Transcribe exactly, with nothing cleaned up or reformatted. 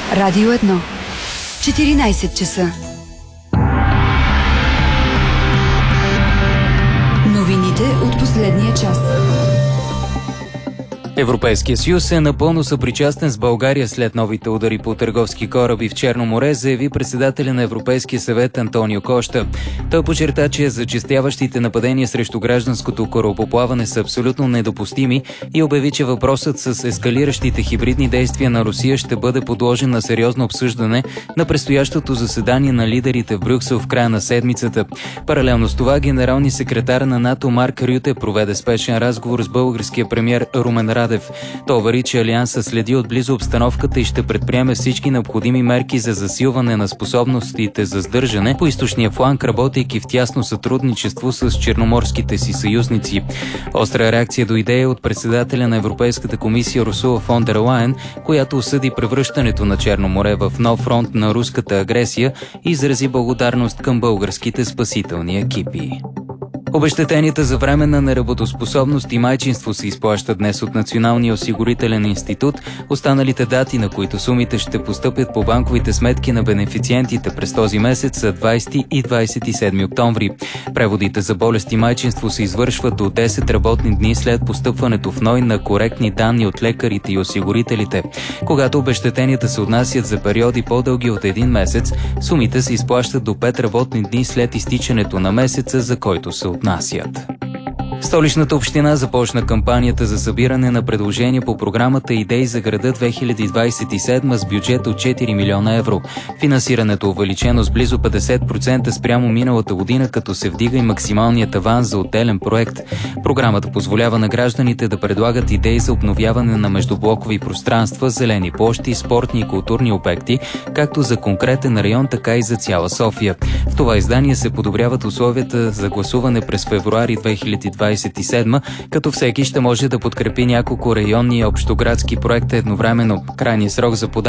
Радио едно. четиринайсет часа. Новините от последния час. Европейския съюз е напълно съпричастен с България след новите удари по търговски кораби в Черно море, заяви председателя на Европейския съвет Антонио Кошта. Той подчерта, че зачестяващите нападения срещу гражданското корабоплаване са абсолютно недопустими и обяви, че въпросът с ескалиращите хибридни действия на Русия ще бъде подложен на сериозно обсъждане на предстоящото заседание на лидерите в Брюксел в края на седмицата. Паралелно с това, генералният секретар на НАТО Марк Рюте проведе спешен разговор с българския премиер Румен Радев. Той увери, че Алианса следи отблизо обстановката и ще предприеме всички необходими мерки за засилване на способностите за сдържане по източния фланг, работейки в тясно сътрудничество с черноморските си съюзници. Остра реакция дойде от председателя на Европейската комисия Урсула фон дер Лайен, която осъди превръщането на Черно море в нов фронт на руската агресия и изрази благодарност към българските спасителни екипи. Обезщетенията за временна неработоспособност и майчинство се изплащат днес от Националния осигурителен институт. Останалите дати, на които сумите ще постъпят по банковите сметки на бенефициентите през този месец, са двайсети и двайсет и седми октомври. Преводите за болест и майчинство се извършват до десет работни дни след постъпването в НОИ на коректни данни от лекарите и осигурителите. Когато обезщетенията се отнасят за периоди по-дълги от един месец, сумите се изплащат до пет работни дни след изтичането на месеца, за който се отнасят. Столичната община започна кампанията за събиране на предложения по програмата Идеи за града две хиляди двайсет и седма с бюджет от четири милиона евро. Финансирането е увеличено с близо петдесет процента спрямо миналата година, като се вдига и максималният аванс за отделен проект. Програмата позволява на гражданите да предлагат идеи за обновяване на междублокови пространства, зелени площи, спортни и културни обекти, както за конкретен район, така и за цяла София. В това издание се подобряват условията за гласуване през февруари две хиляди двайсет и седма, като всеки ще може да подкрепи няколко районни и общоградски проекта едновременно. Крайният срок за подаване